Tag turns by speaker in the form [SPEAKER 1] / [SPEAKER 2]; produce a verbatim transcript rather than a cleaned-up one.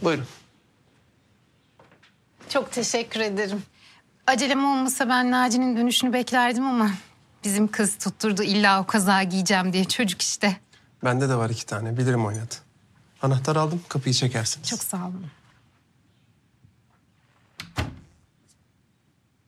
[SPEAKER 1] Buyurun.
[SPEAKER 2] Çok teşekkür ederim. Acelem olmasa ben Naci'nin dönüşünü beklerdim ama... bizim kız tutturdu illa o kazağı giyeceğim diye, çocuk işte.
[SPEAKER 1] Bende de var iki tane. Bilirim oynat. Anahtar aldım. Kapıyı çekersiniz.
[SPEAKER 2] Çok sağ olun.